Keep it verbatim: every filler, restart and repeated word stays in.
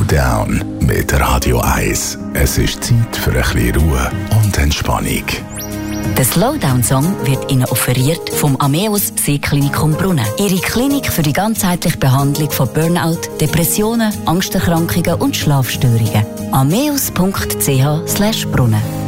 Slowdown mit Radio eins. Es ist Zeit für ein bisschen Ruhe und Entspannung. Der Slowdown-Song wird Ihnen offeriert vom Ameos Seeklinikum Brunnen. Ihre Klinik für die ganzheitliche Behandlung von Burnout, Depressionen, Angsterkrankungen und Schlafstörungen. ameos punkt c h slash brunnen